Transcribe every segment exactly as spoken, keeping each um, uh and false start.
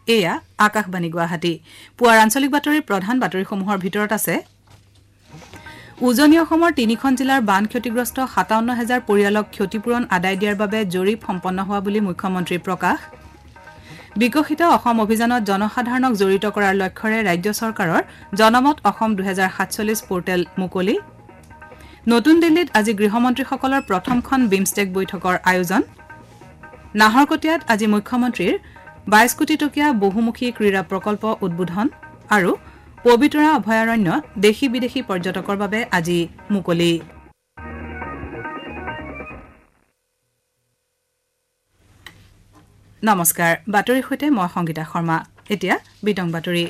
এয়া আকাশবাণী গুৱাহাটী পুৱাৰ আঞ্চলিক বাতৰিৰ প্ৰধান বাতৰিসমূহৰ ভিতৰত আছে উজনি অসমৰ তিনিখন জিলাৰ বান ক্ষতিগ্ৰস্ত সাতাৱন্ন হাজাৰ পৰিয়ালক ক্ষতিপূৰণ আদায় দিয়াৰ বাবে জৰীপ সম্পন্ন হোৱা বুলি মুখ্যমন্ত্ৰী প্ৰকাশ বিকশিত অসম অভিযানত জনসাধাৰণক জড়িত কৰাৰ লক্ষ্যৰে ৰাজ্য চৰকাৰৰ জনমত অসম দুহেজাৰ সাতচল্লিছ পৰ্টেল মুকলি নতুন দিল্লীত আজি গৃহমন্ত্ৰীসকলৰ প্ৰথমখন বিমষ্টেক বৈঠকৰ আয়োজন নাহৰকটীয়াত আজি মুখ্যমন্ত্ৰীৰ বাইশ কোটি টকীয়া বহুমুখী ক্ৰীড়া প্ৰকল্প উদ্বোধন আৰু পবিতৰা অভয়াৰণ্য দেশী বিদেশী পৰ্যটকৰ বাবে আজি মুকলি নমস্কাৰ বাতৰিৰ সৈতে মই সংগীতা শৰ্মা এতিয়া বিতং বাতৰি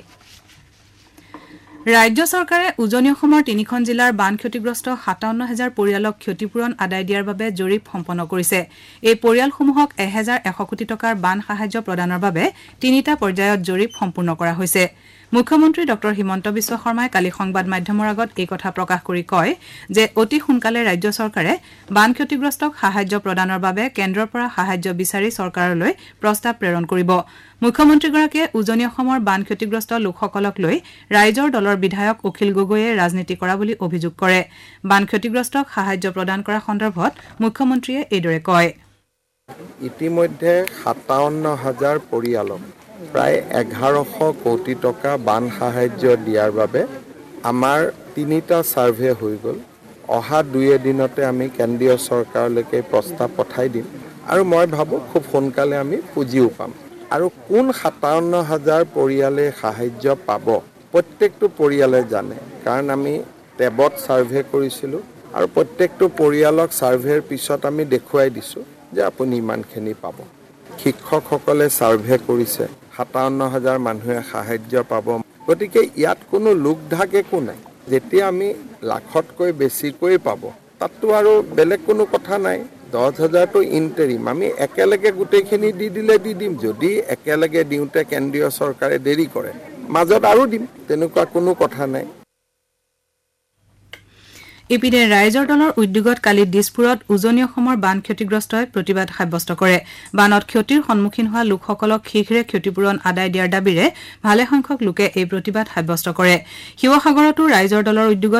ৰাজ্য চৰকাৰে উজনি অসমৰ তিনিখন জিলাৰ বান ক্ষতিগ্ৰস্ত সাতাৱন্ন হাজাৰ পৰিয়ালক ক্ষতিপূৰণ আদায় দিয়াৰ বাবে জৰীপ সম্পন্ন কৰিছে এই পৰিয়ালসমূহক এক হাজাৰ এশ কোটি টকাৰ বান সাহায্য প্ৰদানৰ বাবে তিনিটা পৰ্যায়ত জৰীপ সম্পূৰ্ণ কৰা হৈছে মুখ্যমন্ত্ৰী ডক্টৰ হিমন্ত বিশ্ব শৰ্মাই কালি সংবাদ মাধ্যমৰ আগত এই কথা প্ৰকাশ কৰি কয় যে অতি সোনকালে ৰাজ্য চৰকাৰে বান ক্ষতিগ্ৰস্তক সাহায্য প্ৰদানৰ বাবে কেন্দ্ৰৰ পৰা সাহায্য বিচাৰি চৰকাৰলৈ প্ৰস্তাৱ প্ৰেৰণ কৰিব মুখ্যমন্ত্ৰীগৰাকীয়ে উজনি অসমৰ বান ক্ষতিগ্ৰস্ত লোকসকলক লৈ ৰাইজৰ দলৰ বিধায়ক অখিল গগৈয়ে ৰাজনীতি কৰা বুলি অভিযোগ কৰে বান ক্ষতিগ্ৰস্তক সাহায্য প্ৰদান কৰা সন্দৰ্ভত মুখ্যমন্ত্ৰীয়ে এইদৰে কয় ইতিমধ্যে সাতাৱন্ন হাজাৰ পৰিয়ালক প্ৰায় এঘাৰশ কোটি টকা বান সাহায্য দিয়াৰ বাবে আমাৰ তিনিটা ছাৰ্ভে হৈ গ'ল অহা দুই এদিনতে আমি কেন্দ্ৰীয় চৰকাৰলৈকে প্ৰস্তাৱ পঠাই দিম আৰু মই ভাবোঁ খুব সোনকালে আমি পুঁজিও পাম আৰু কোন সাতাৱন্ন হাজাৰ পৰিয়ালে সাহায্য পাব প্ৰত্যেকটো পৰিয়ালে জানে কাৰণ আমি টেবত ছাৰ্ভে কৰিছিলোঁ আৰু প্ৰত্যেকটো পৰিয়ালক ছাৰ্ভেৰ পিছত আমি দেখুৱাই দিছোঁ যে আপুনি ইমানখিনি পাব শিক্ষকসকলে ছাৰ্ভে কৰিছে সাতাৱন্ন হাজাৰ মানুহে সাহায্য পাব গতিকে ইয়াত কোনো লোকঢাক একো নাই যেতিয়া আমি লাখতকৈ বেছিকৈ পাব তাততো আৰু বেলেগ কোনো কথা নাই দহ হাজাৰটো ইণ্টাৰিম আমি একেলগে গোটেইখিনি দি দিলে দি দিম যদি একেলগে দিওঁতে কেন্দ্ৰীয় চৰকাৰে দেৰি কৰে মাজত আৰু দিম তেনেকুৱা কোনো কথা নাই ইপিনে ৰাইজৰ দলৰ উদ্যোগত কালি দিছপুৰত উজনি অসমৰ বান ক্ষতিগ্ৰস্তই প্ৰতিবাদ সাব্যস্ত কৰে বানত ক্ষতিৰ সন্মুখীন হোৱা লোকসকলক শীঘ্ৰে ক্ষতিপূৰণ আদায় দিয়াৰ দাবীৰে ভালেসংখ্যক লোকে এই প্ৰতিবাদ সাব্যস্ত কৰে শিৱসাগৰতো ৰাইজৰ দলৰ উদ্যোগত